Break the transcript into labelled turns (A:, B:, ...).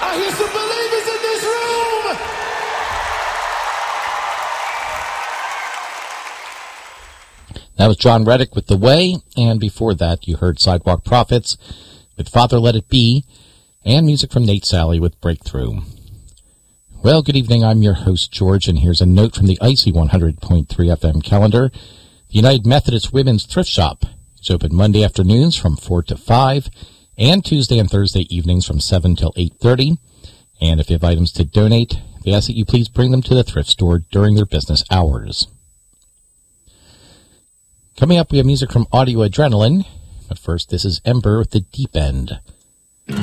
A: I hear some believers in this room.
B: That was John Reddick with The Way, and before that you heard Sidewalk Prophets with Father Let It Be, and music from Nate Sally with Breakthrough. Well, good evening. I'm your host, George, and here's a note from the Icy 100.3 FM calendar. The United Methodist Women's Thrift Shop is open Monday afternoons from 4 to 5, and Tuesday and Thursday evenings from 7 till 8:30. And if you have items to donate, we ask that you please bring them to the thrift store during their business hours. Coming up, we have music from Audio Adrenaline, but first, this is Ember with The Deep End.